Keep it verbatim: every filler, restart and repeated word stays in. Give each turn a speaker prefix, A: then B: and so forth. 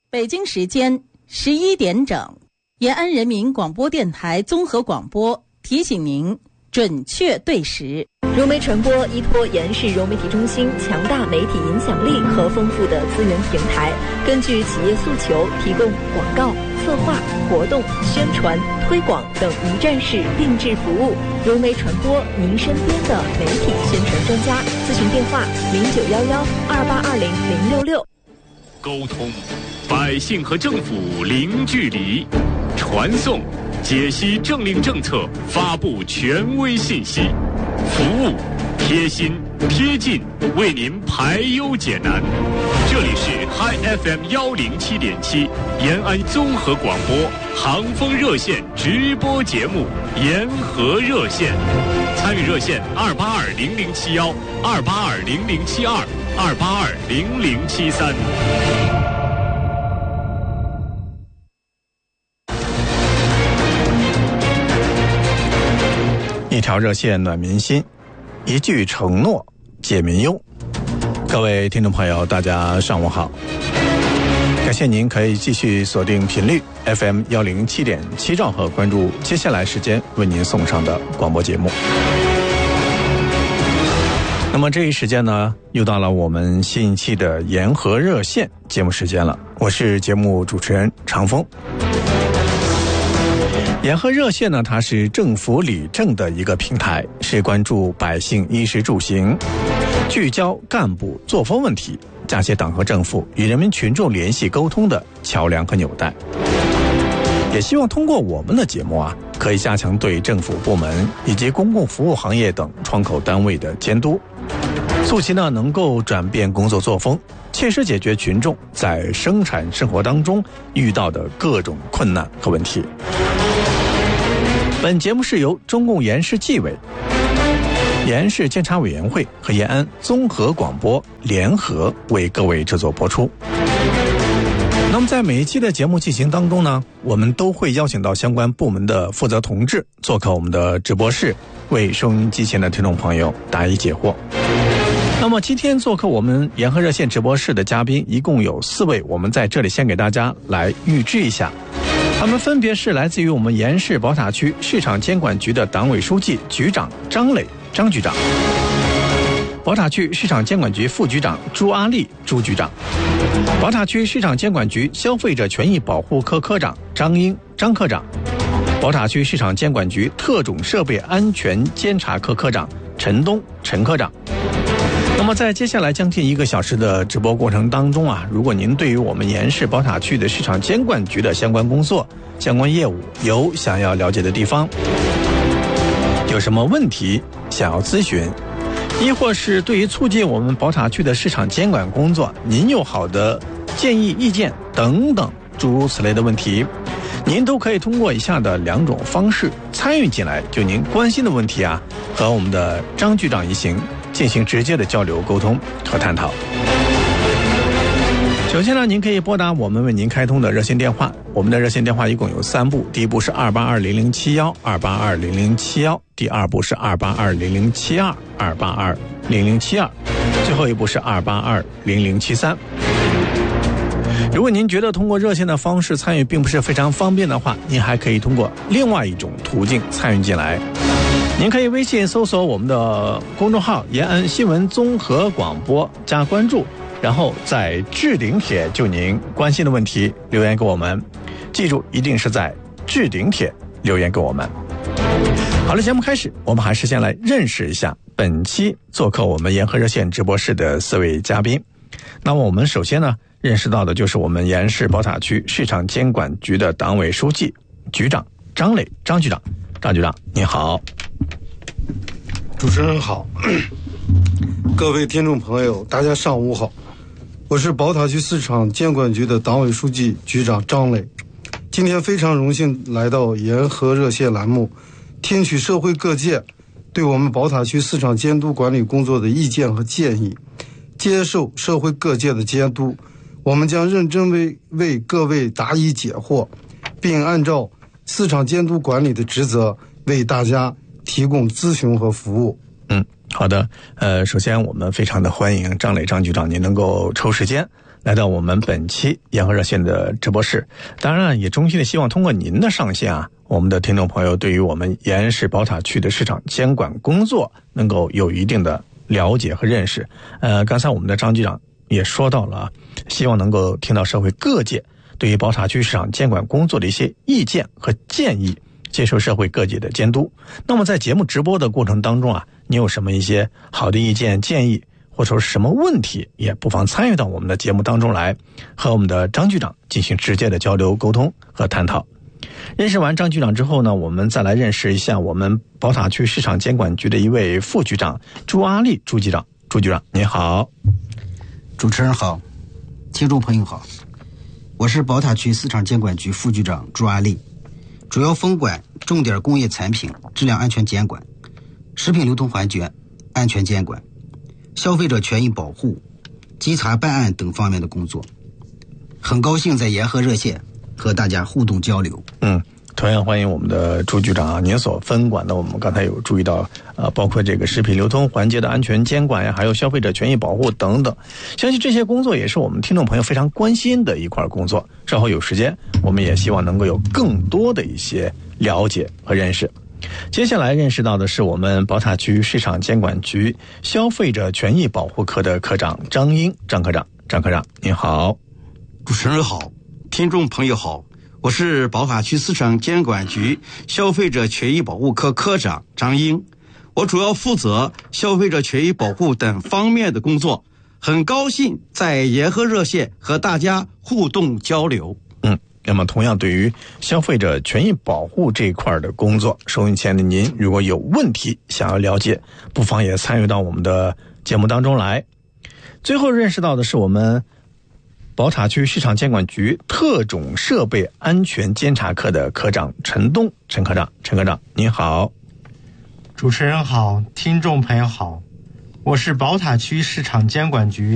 A: 北京时间十一点整，延安人民广播电台综合广播提醒您准确对时。
B: 融媒传播依托延世融媒体中心强大媒体影响力和丰富的资源平台，根据企业诉求，提供广告、策划、活动、宣传、推广等一站式定制服务。融媒传播，您身边的媒体宣传专家。咨询电话：零九幺幺二八二零零六六。
C: 沟通，百姓和政府零距离；传送，解析政令政策，发布权威信息；服务，贴心贴近，为您排忧解难。这里是 Hi F M 幺零七点七延安综合广播航风热线直播节目《延河热线》，参与热线二八二零零七幺二八二零零七二二八二零零七三。
D: 一条热线暖民心，一句承诺解民忧。各位听众朋友，大家上午好，感谢您可以继续锁定频率 F M 幺零七点七兆赫，关注接下来时间为您送上的广播节目。那么这一时间呢，又到了我们新一期的延河热线节目时间了，我是节目主持人长风。延河热线呢，它是政府理政的一个平台，是关注百姓衣食住行，聚焦干部作风问题，嫁接党和政府与人民群众联系沟通的桥梁和纽带。也希望通过我们的节目啊，可以加强对政府部门以及公共服务行业等窗口单位的监督，促其呢能够转变工作作风，切实解决群众在生产生活当中遇到的各种困难和问题。本节目是由中共延世纪委、延安市监察委员会和延安综合广播联合为各位制作播出。那么在每一期的节目进行当中呢，我们都会邀请到相关部门的负责同志做客我们的直播室，为收音机前的听众朋友答疑解惑。那么今天做客我们延河热线直播室的嘉宾一共有四位，我们在这里先给大家来预知一下，他们分别是来自于我们延安市宝塔区市场监管局的党委书记、局长张磊张局长，宝塔区市场监管局副局长朱阿丽朱局长，宝塔区市场监管局消费者权益保护科科长张英张科长，宝塔区市场监管局特种设备安全监察科科长陈东陈科长。那么在接下来将近一个小时的直播过程当中啊，如果您对于我们延安市宝塔区的市场监管局的相关工作、相关业务有想要了解的地方，有什么问题想要咨询，亦或是对于促进我们宝塔区的市场监管工作，您有好的建议、意见等等诸如此类的问题，您都可以通过以下的两种方式参与进来，就您关心的问题啊，和我们的张局长一行进行直接的交流沟通和探讨。首先呢，您可以拨打我们为您开通的热线电话，我们的热线电话一共有三部，第一部是二八二零零七幺二八二零零七幺，第二部是二八二零零七二二八二零零七二，最后一部是二八二零零七三。如果您觉得通过热线的方式参与并不是非常方便的话，您还可以通过另外一种途径参与进来。您可以微信搜索我们的公众号延安新闻综合广播加关注，然后在置顶帖就您关心的问题留言给我们，记住一定是在置顶帖留言给我们。好了，节目开始，我们还是先来认识一下本期做客我们延河热线直播室的四位嘉宾。那么我们首先呢认识到的就是我们延安市宝塔区市场监管局的党委书记、局长张磊张局长。张局长你好。
E: 主持人好，各位听众朋友大家上午好，我是宝塔区市场监管局的党委书记、局长张磊。今天非常荣幸来到延河热线栏目，听取社会各界对我们宝塔区市场监督管理工作的意见和建议，接受社会各界的监督，我们将认真为为各位答疑解惑，并按照市场监督管理的职责为大家提供咨询和服务。
D: 嗯，好的。呃，首先我们非常的欢迎张磊张局长您能够抽时间来到我们本期延河热线的直播室。当然也衷心的希望通过您的上线啊，我们的听众朋友对于我们延安市宝塔区的市场监管工作能够有一定的了解和认识。呃，刚才我们的张局长也说到了啊，希望能够听到社会各界对于宝塔区市场监管工作的一些意见和建议，接受社会各界的监督。那么在节目直播的过程当中啊，你有什么一些好的意见建议，或者说是什么问题，也不妨参与到我们的节目当中来，和我们的张局长进行直接的交流沟通和探讨。认识完张局长之后呢，我们再来认识一下我们宝塔区市场监管局的一位副局长朱阿丽朱局长。朱局长您好。
F: 主持人好，听众朋友好，我是宝塔区市场监管局副局长朱阿丽，主要分管重点工业产品质量安全监管、食品流通环节安全监管、消费者权益保护、稽查办案等方面的工作。很高兴在延河热线和大家互动交流。
D: 嗯，同样欢迎我们的朱局长啊，您所分管的我们刚才有注意到，呃，包括这个食品流通环节的安全监管呀，还有消费者权益保护等等，相信这些工作也是我们听众朋友非常关心的一块工作。稍后有时间，我们也希望能够有更多的一些了解和认识。接下来认识到的是我们宝塔区市场监管局消费者权益保护科的科长张英，张科长。张科长您好。
G: 主持人好，听众朋友好，我是宝塔区市场监管局消费者权益保护科科长张英，我主要负责消费者权益保护等方面的工作，很高兴在延河热线和大家互动交流。
D: 嗯，那么同样对于消费者权益保护这一块的工作，收音前的您如果有问题想要了解，不妨也参与到我们的节目当中来。最后认识到的是我们宝塔区市场监管局特种设备安全监察科的科长陈东，陈科长。陈科长您好。
H: 主持人好，听众朋友好，我是宝塔区市场监管局